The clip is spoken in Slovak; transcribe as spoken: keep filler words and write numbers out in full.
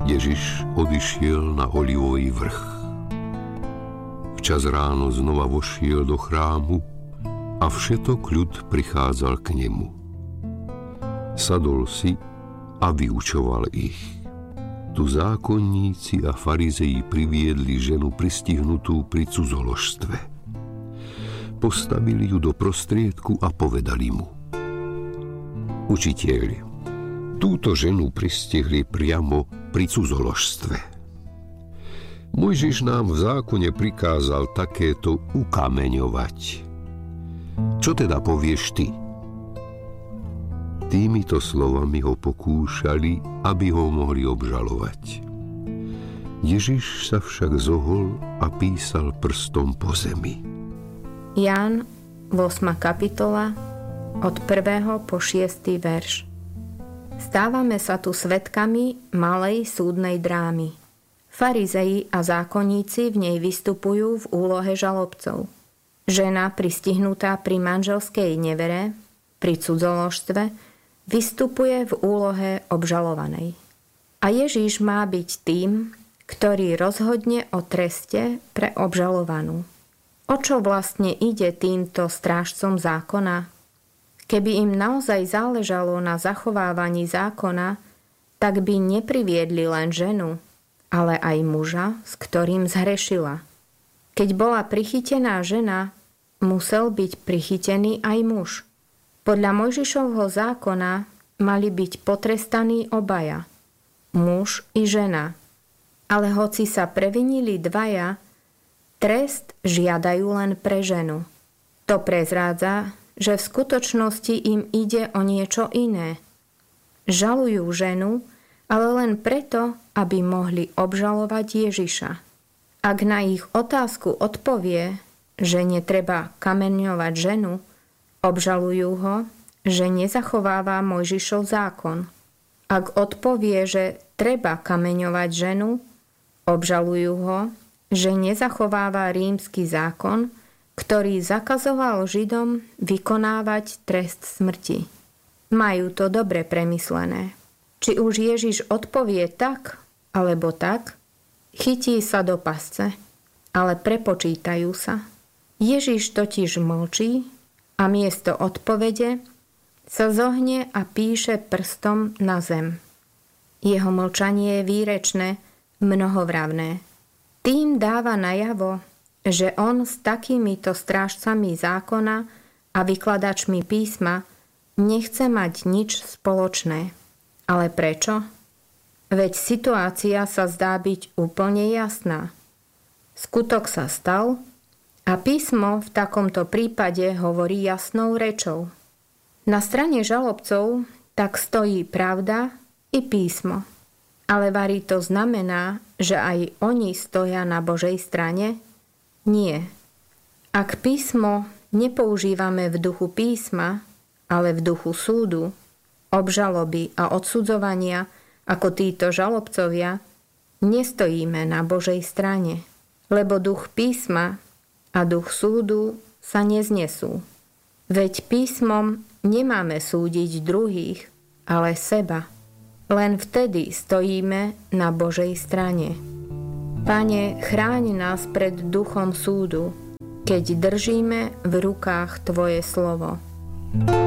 Ježiš odišiel na Olivový vrch. Včas ráno znova vošiel do chrámu a všetok ľud prichádzal k nemu. Sadol si a vyučoval ich. Tu zákonníci a farizeji priviedli ženu pristihnutú pri cudzoložstve. Postavili ju do prostriedku a povedali mu: Učiteľ, túto ženu pristihli priamo pri cudzoložstve. Mojžiš nám v zákone prikázal takéto ukameňovať. Čo teda povieš ty? Týmito slovami ho pokúšali, aby ho mohli obžalovať. Ježiš sa však zohol a písal prstom po zemi. Ján, ôsma kapitola, od prvého po šiesty verš. Stávame sa tu svedkami malej súdnej drámy. Farizeji a zákonníci v nej vystupujú v úlohe žalobcov. Žena pristihnutá pri manželskej nevere, pri cudzoložstve, vystupuje v úlohe obžalovanej. A Ježiš má byť tým, ktorý rozhodne o treste pre obžalovanú. O čo vlastne ide týmto strážcom zákona? Keby im naozaj záležalo na zachovávaní zákona, tak by nepriviedli len ženu, ale aj muža, s ktorým zhrešila. Keď bola prichytená žena, musel byť prichytený aj muž. Podľa Mojžišovho zákona mali byť potrestaní obaja, muž i žena. Ale hoci sa previnili dvaja, trest žiadajú len pre ženu. To prezrádza, že v skutočnosti im ide o niečo iné. Žalujú ženu, ale len preto, aby mohli obžalovať Ježiša. Ak na ich otázku odpovie, že netreba kameňovať ženu, obžalujú ho, že nezachováva Mojžišov zákon. Ak odpovie, že treba kameňovať ženu, obžalujú ho, že nezachováva rímsky zákon, ktorý zakazoval Židom vykonávať trest smrti. Majú to dobre premyslené. Či už Ježiš odpovie tak, alebo tak, chytí sa do pasce, ale prepočítajú sa. Ježiš totiž mlčí a miesto odpovede sa zohne a píše prstom na zem. Jeho mlčanie je výrečné, mnohovravné. Tým dáva najavo, že on s takýmito strážcami zákona a vykladačmi písma nechce mať nič spoločné. Ale prečo? Veď situácia sa zdá byť úplne jasná. Skutok sa stal a písmo v takomto prípade hovorí jasnou rečou. Na strane žalobcov tak stojí pravda i písmo. Ale vari to znamená, že aj oni stoja na Božej strane? Nie. Ak písmo nepoužívame v duchu písma, ale v duchu súdu, obžaloby a odsudzovania, ako títo žalobcovia, nestojíme na Božej strane, lebo duch písma a duch súdu sa neznesú. Veď písmom nemáme súdiť druhých, ale seba. Len vtedy stojíme na Božej strane. Pane, chráň nás pred duchom súdu, keď držíme v rukách Tvoje slovo.